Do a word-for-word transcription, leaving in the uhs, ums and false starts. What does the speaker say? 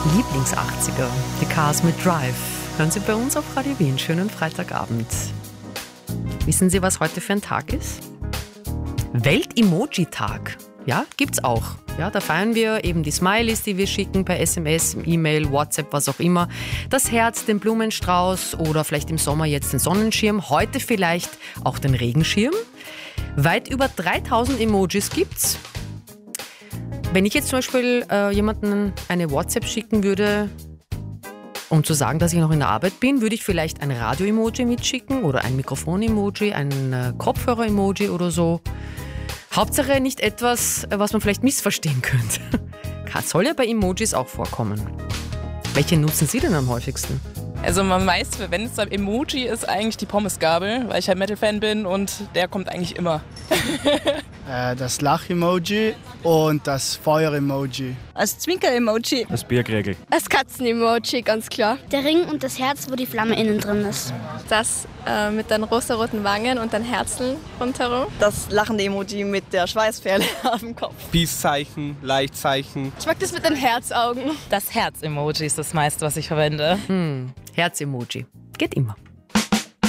Lieblings-achtziger, die Cars mit Drive. Hören Sie bei uns auf Radio Wien. Schönen Freitagabend. Wissen Sie, was heute für ein Tag ist? Welt-Emoji-Tag. Ja, gibt's auch. Ja, da feiern wir eben die Smileys, die wir schicken per S M S, E-Mail, WhatsApp, was auch immer. Das Herz, den Blumenstrauß oder vielleicht im Sommer jetzt den Sonnenschirm. Heute vielleicht auch den Regenschirm. Weit über dreitausend Emojis gibt's. Wenn ich jetzt zum Beispiel äh, jemanden eine WhatsApp schicken würde, um zu sagen, dass ich noch in der Arbeit bin, würde ich vielleicht ein Radio-Emoji mitschicken oder ein Mikrofon-Emoji, ein äh, Kopfhörer-Emoji oder so. Hauptsache nicht etwas, was man vielleicht missverstehen könnte. Soll ja bei Emojis auch vorkommen. Welche nutzen Sie denn am häufigsten? Also am meisten verwendete Emoji ist eigentlich die Pommesgabel, weil ich halt Metal-Fan bin und der kommt eigentlich immer. äh, das Lach-Emoji und das Feuer-Emoji. Das Zwinker-Emoji. Das Birkregel. Das Katzen-Emoji, ganz klar. Der Ring und das Herz, wo die Flamme innen drin ist. Das äh, mit den rosaroten Wangen und den Herzen rundherum. Das lachende Emoji mit der Schweißperle auf dem Kopf. Peace-Zeichen, Leicht-Zeichen. Ich mag das mit den Herzaugen. Das Herz-Emoji ist das meiste, was ich verwende. Hm, Herz-Emoji. Geht immer.